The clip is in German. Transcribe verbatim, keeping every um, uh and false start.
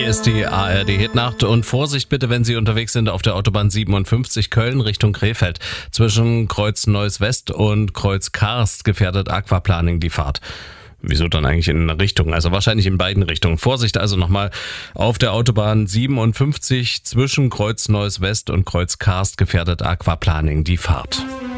Hier ist die A R D-Hitnacht und Vorsicht bitte, wenn Sie unterwegs sind auf der Autobahn siebenundfünfzig Köln Richtung Krefeld. Zwischen Kreuz Neuss West und Kreuz Karst gefährdet Aquaplaning die Fahrt. Wieso dann eigentlich in eine Richtung? Also wahrscheinlich in beiden Richtungen. Vorsicht also nochmal auf der Autobahn siebenundfünfzig zwischen Kreuz Neuss West und Kreuz Karst gefährdet Aquaplaning die Fahrt.